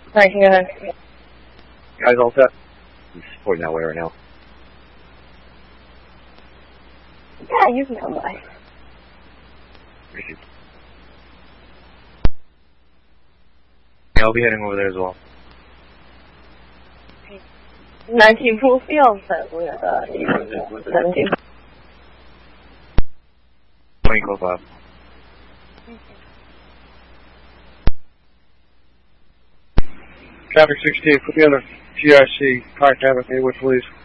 Alright, go ahead. Guys all set? He's pointing that way right now. Yeah, you can come by. Yeah, I'll be heading over there as well. 19 Pool Field, set with 17. 20 close up. Traffic 68, put the other GIC contact with me, with police.